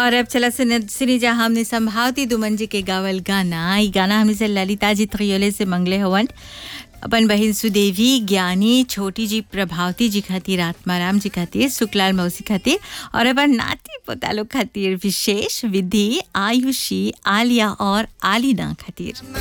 और अब चला सुनी जा हमने संभावती दुमन जी के गावल गाना। ई गाना हमें से ललिता जी त्रियोले से मंगले हवन अपन बहन सुदेवी, ज्ञानी, छोटी जी, प्रभावती जी खातिर, आत्माराम जी खातिर, सुखलाल मौसी खातिर और अपन नाती पोतालो खातिर विशेष, विधि, आयुषी, आलिया और आलिना खातिर।